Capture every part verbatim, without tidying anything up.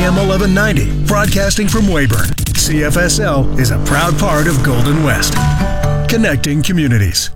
M eleven ninety, broadcasting from Weyburn. C F S L is a proud part of Golden West, connecting communities.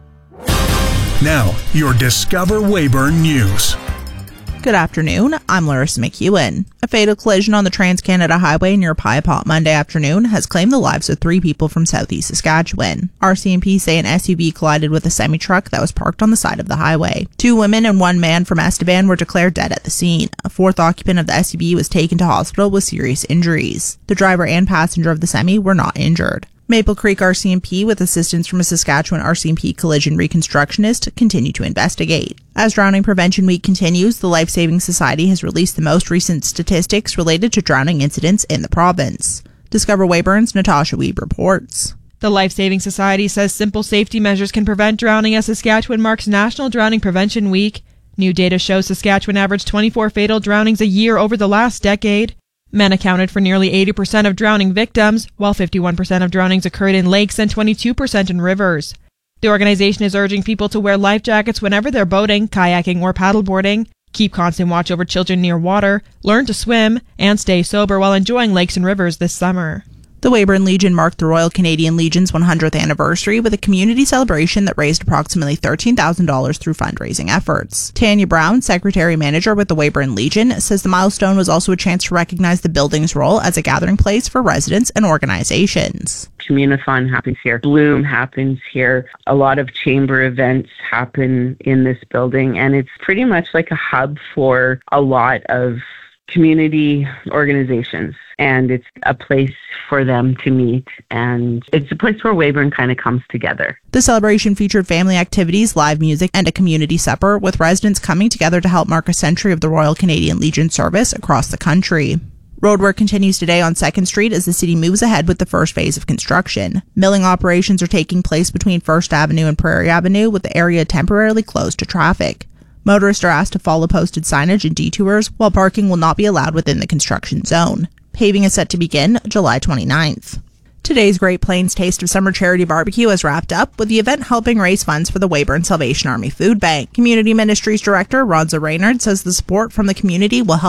Now, your Discover Weyburn News. Good afternoon, I'm Larissa McEwen. A fatal collision on the Trans-Canada Highway near Piapot Monday afternoon has claimed the lives of three people from southeast Saskatchewan. R C M P say an S U V collided with a semi-truck that was parked on the side of the highway. Two women and one man from Estevan were declared dead at the scene. A fourth occupant of the S U V was taken to hospital with serious injuries. The driver and passenger of the semi were not injured. Maple Creek R C M P, with assistance from a Saskatchewan R C M P collision reconstructionist, continue to investigate. As Drowning Prevention Week continues, the Life Saving Society has released the most recent statistics related to drowning incidents in the province. Discover Weyburn's Natasha Weeb reports. The Life Saving Society says simple safety measures can prevent drowning as Saskatchewan marks National Drowning Prevention Week. New data shows Saskatchewan averaged twenty-four fatal drownings a year over the last decade. Men accounted for nearly eighty percent of drowning victims, while fifty-one percent of drownings occurred in lakes and twenty-two percent in rivers. The organization is urging people to wear life jackets whenever they're boating, kayaking, or paddleboarding, keep constant watch over children near water, learn to swim, and stay sober while enjoying lakes and rivers this summer. The Weyburn Legion marked the Royal Canadian Legion's one hundredth anniversary with a community celebration that raised approximately thirteen thousand dollars through fundraising efforts. Tanya Brown, Secretary-Manager with the Weyburn Legion, says the milestone was also a chance to recognize the building's role as a gathering place for residents and organizations. Communathon happens here. Bloom happens here. A lot of chamber events happen in this building, and it's pretty much like a hub for a lot of community organizations, and it's a place for them to meet, and it's a place where Weyburn kind of comes together. The celebration featured family activities, live music, and a community supper, with residents coming together to help mark a century of the Royal Canadian Legion service across the country. Roadwork continues today on second Street as the city moves ahead with the first phase of construction. Milling operations are taking place between First Avenue and Prairie Avenue, with the area temporarily closed to traffic. Motorists are asked to follow posted signage and detours, while parking will not be allowed within the construction zone. Paving is set to begin July twenty-ninth. Today's Great Plains Taste of Summer Charity Barbecue has wrapped up, with the event helping raise funds for the Weyburn Salvation Army Food Bank. Community Ministries Director Ronza Reynard says the support from the community will help